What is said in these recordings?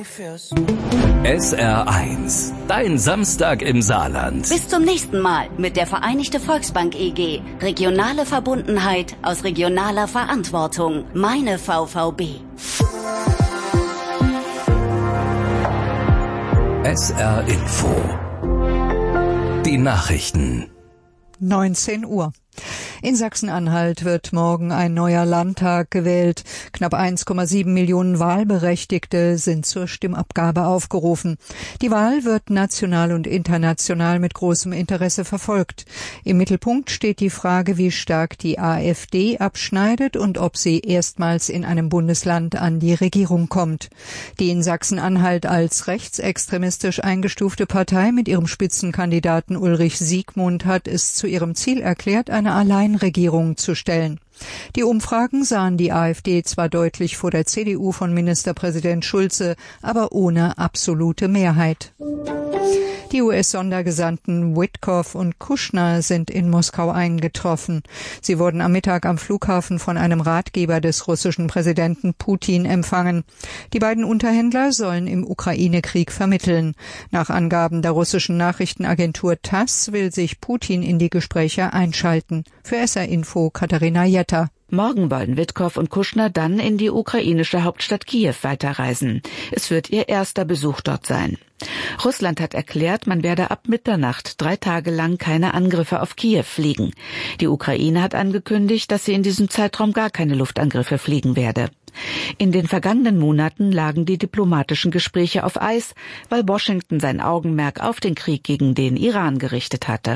SR1, dein Samstag im Saarland. Bis zum nächsten Mal mit der Vereinigte Volksbank EG. Regionale Verbundenheit aus regionaler Verantwortung. Meine VVB. SR Info. Die Nachrichten. 19 Uhr. In Sachsen-Anhalt wird morgen ein neuer Landtag gewählt. Knapp 1,7 Millionen Wahlberechtigte sind zur Stimmabgabe aufgerufen. Die Wahl wird national und international mit großem Interesse verfolgt. Im Mittelpunkt steht die Frage, wie stark die AfD abschneidet und ob sie erstmals in einem Bundesland an die Regierung kommt. Die in Sachsen-Anhalt als rechtsextremistisch eingestufte Partei mit ihrem Spitzenkandidaten Ulrich Siegmund hat es zu ihrem Ziel erklärt, eine Alleinregierung zu stellen. Die Umfragen sahen die AfD zwar deutlich vor der CDU von Ministerpräsident Schulze, aber ohne absolute Mehrheit. Die US-Sondergesandten Witkoff und Kushner sind in Moskau eingetroffen. Sie wurden am Mittag am Flughafen von einem Ratgeber des russischen Präsidenten Putin empfangen. Die beiden Unterhändler sollen im Ukraine-Krieg vermitteln. Nach Angaben der russischen Nachrichtenagentur TASS will sich Putin in die Gespräche einschalten. Für SR Info Katharina Jetter. Morgen wollen Witkoff und Kushner dann in die ukrainische Hauptstadt Kiew weiterreisen. Es wird ihr erster Besuch dort sein. Russland hat erklärt, man werde ab Mitternacht 3 Tage lang keine Angriffe auf Kiew fliegen. Die Ukraine hat angekündigt, dass sie in diesem Zeitraum gar keine Luftangriffe fliegen werde. In den vergangenen Monaten lagen die diplomatischen Gespräche auf Eis, weil Washington sein Augenmerk auf den Krieg gegen den Iran gerichtet hatte.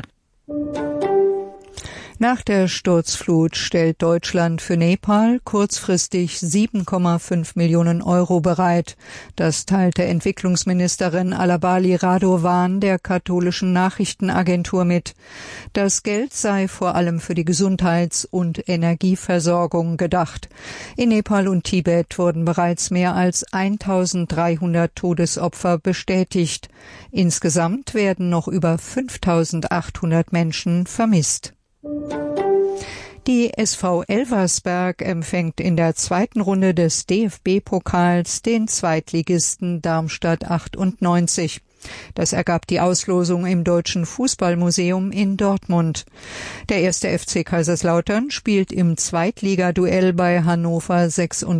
Nach der Sturzflut stellt Deutschland für Nepal kurzfristig 7,5 Millionen Euro bereit. Das teilte Entwicklungsministerin Alabali Radovan der katholischen Nachrichtenagentur mit. Das Geld sei vor allem für die Gesundheits- und Energieversorgung gedacht. In Nepal und Tibet wurden bereits mehr als 1300 Todesopfer bestätigt. Insgesamt werden noch über 5800 Menschen vermisst. Die SV Elversberg empfängt in der zweiten Runde des DFB-Pokals den Zweitligisten Darmstadt 98. Das ergab die Auslosung im Deutschen Fußballmuseum in Dortmund. Der 1. FC Kaiserslautern spielt im Zweitligaduell bei Hannover 96.